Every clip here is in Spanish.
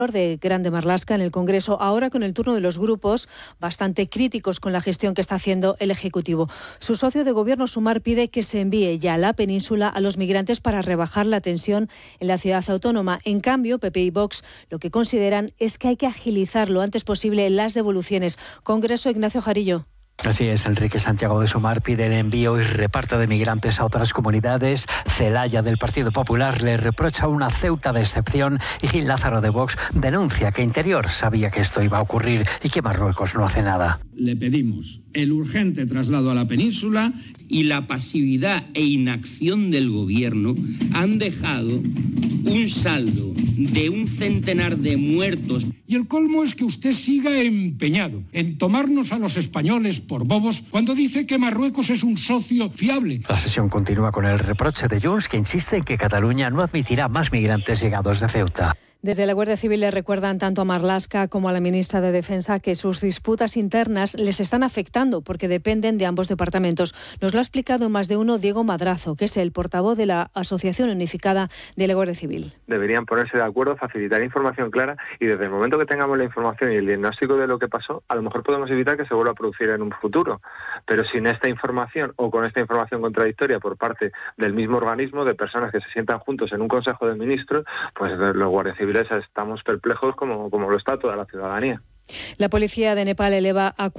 de Grande Marlaska en el Congreso, ahora con el turno de los grupos bastante críticos con la gestión que está haciendo el Ejecutivo. Su socio de gobierno, Sumar, pide que se envíe ya a la península a los migrantes para rebajar la tensión en la ciudad autónoma. En cambio, PP y Vox lo que consideran es que hay que agilizar lo antes posible las devoluciones. Congreso, Ignacio Jarillo. Así es, Enrique Santiago de Sumar pide el envío y reparto de migrantes a otras comunidades. Celaya, del Partido Popular, le reprocha una Ceuta de excepción y Gil Lázaro, de Vox, denuncia que Interior sabía que esto iba a ocurrir y que Marruecos no hace nada. Le pedimos el urgente traslado a la península y la pasividad e inacción del Gobierno han dejado un saldo de un centenar de muertos. Y el colmo es que usted siga empeñado en tomarnos a los españoles por bobos cuando dice que Marruecos es un socio fiable. La sesión continúa con el reproche de Junts, que insiste en que Cataluña no admitirá más migrantes llegados de Ceuta. Desde la Guardia Civil le recuerdan tanto a Marlaska como a la ministra de Defensa que sus disputas internas les están afectando porque dependen de ambos departamentos. Nos lo ha explicado en Más de Uno Diego Madrazo, que es el portavoz de la Asociación Unificada de la Guardia Civil. Deberían ponerse de acuerdo, facilitar información clara y desde el momento que tengamos la información y el diagnóstico de lo que pasó, a lo mejor podemos evitar que se vuelva a producir en un futuro. Pero sin esta información o con esta información contradictoria por parte del mismo organismo, de personas que se sientan juntos en un Consejo de Ministros, pues los guardias civiles estamos perplejos como lo está toda la ciudadanía. La policía de Nepal eleva a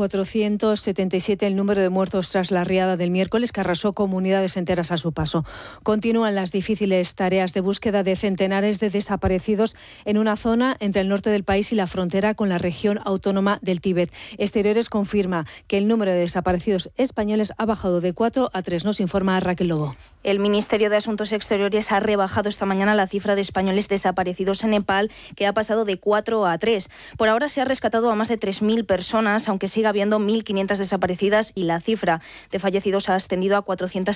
477 el número de muertos tras la riada del miércoles que arrasó comunidades enteras a su paso. Continúan las difíciles tareas de búsqueda de centenares de desaparecidos en una zona entre el norte del país y la frontera con la región autónoma del Tíbet. Exteriores confirma que el número de desaparecidos españoles ha bajado de 4 a 3, nos informa Raquel Lobo. El Ministerio de Asuntos Exteriores ha rebajado esta mañana la cifra de españoles desaparecidos en Nepal, que ha pasado de 4 a 3. Por ahora se ha rescatado a más de 3.000 personas, aunque sigue habiendo 1.500 desaparecidas y la cifra de fallecidos ha ascendido a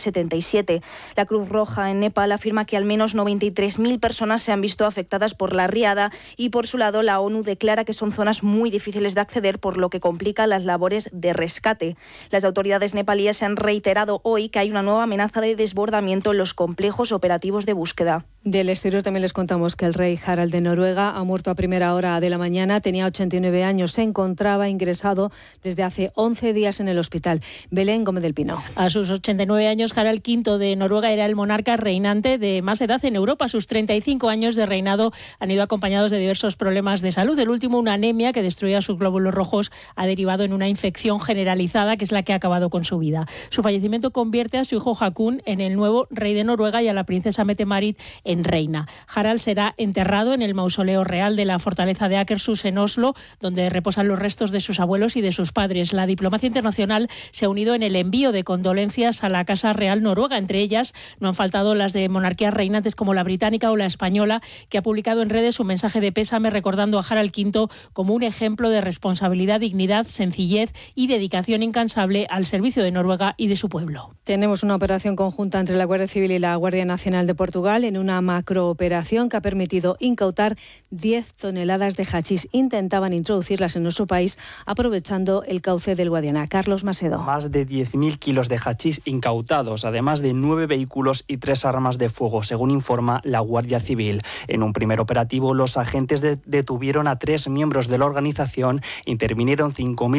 477. La Cruz Roja en Nepal afirma que al menos 93.000 personas se han visto afectadas por la riada y, por su lado, la ONU declara que son zonas muy difíciles de acceder, por lo que complica las labores de rescate. Las autoridades nepalíes han reiterado hoy que hay una nueva amenaza de desbordamiento en los complejos operativos de búsqueda. Del exterior también les contamos que el rey Harald de Noruega ha muerto a primera hora de la mañana, tenía 89 años, se encontraba ingresado desde hace 11 días en el hospital. Belén Gómez del Pino. A sus 89 años, Harald V de Noruega era el monarca reinante de más edad en Europa. Sus 35 años de reinado han ido acompañados de diversos problemas de salud. El último, una anemia que destruía sus glóbulos rojos, ha derivado en una infección generalizada que es la que ha acabado con su vida. Su fallecimiento convierte a su hijo Haakon en el nuevo rey de Noruega y a la princesa Mette-Marit en reina. Harald será enterrado en el mausoleo real de la fortaleza de Akershus en Oslo, donde reposan los restos de sus abuelos y de sus padres. La diplomacia internacional se ha unido en el envío de condolencias a la Casa Real noruega. Entre ellas no han faltado las de monarquías reinantes como la británica o la española, que ha publicado en redes un mensaje de pésame recordando a Harald V como un ejemplo de responsabilidad, dignidad, sencillez y dedicación incansable al servicio de Noruega y de su pueblo. Tenemos una operación conjunta entre la Guardia Civil y la Guardia Nacional de Portugal en una macrooperación que ha permitido incautar 10 toneladas de hachís. Intentaban introducirlas en nuestro país aprovechando el cauce del Guadiana. Carlos Macedo. Más de 10.000 kilos de hachís incautados, además de 9 vehículos y 3 armas de fuego, según informa la Guardia Civil. En un primer operativo, los agentes detuvieron a 3 miembros de la organización. Intervinieron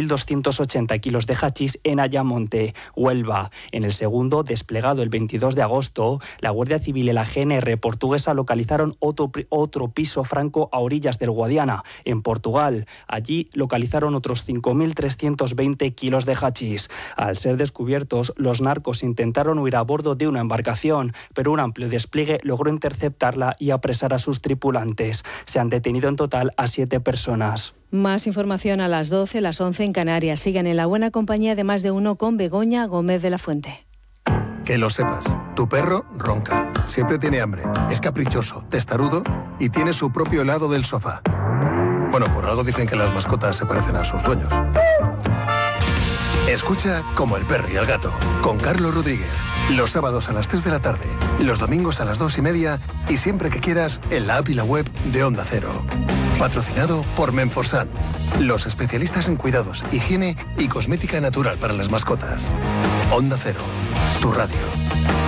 5.280 kilos de hachís en Ayamonte, Huelva. En el segundo, desplegado el 22 de agosto, la Guardia Civil y la GNR portuguesa localizaron otro piso franco a orillas del Guadiana, en Portugal. Allí localizaron otros 5.320 kilos de hachís. Al ser descubiertos, los narcos intentaron huir a bordo de una embarcación, pero un amplio despliegue logró interceptarla y apresar a sus tripulantes. Se han detenido en total a 7 personas. Más información a las 12, las 11 en Canarias. Sigan en la buena compañía de Más de Uno con Begoña Gómez de la Fuente. Que lo sepas, tu perro ronca, siempre tiene hambre, es caprichoso, testarudo y tiene su propio helado del sofá. Bueno, por algo dicen que las mascotas se parecen a sus dueños. Escucha Como el perro y el gato, con Carlos Rodríguez. Los sábados a las 3 de la tarde, los domingos a las 2:30 y siempre que quieras en la app y la web de Onda Cero. Patrocinado por Menforsan, los especialistas en cuidados, higiene y cosmética natural para las mascotas. Onda Cero, tu radio.